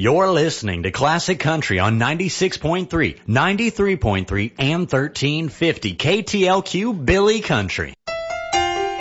You're listening to Classic Country on 96.3, 93.3, and 1350 KTLQ Billy Country.